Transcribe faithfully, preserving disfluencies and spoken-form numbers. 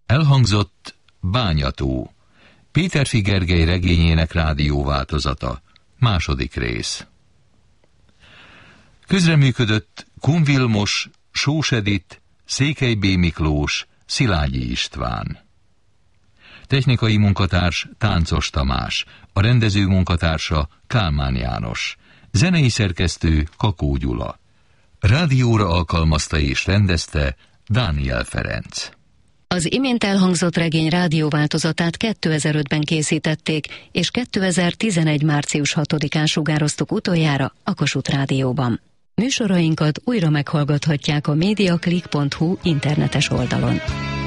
Elhangzott Bányató, Péterfi Gergely regényének rádióváltozata, második rész. Közreműködött Kun Vilmos, Sós Edit, Székely B. Miklós, Szilágyi István. Technikai munkatárs Táncos Tamás, a rendező munkatársa Kálmán János, zenei szerkesztő Kakó Gyula. Rádióra alkalmazta és rendezte Dániel Ferenc. Az imént elhangzott regény rádióváltozatát kétezer-ötben készítették, és kétezer-tizenegy. március hatodikán sugároztuk utoljára a Kossuth Rádióban. Műsorainkat újra meghallgathatják a mediaclick pont hu internetes oldalon.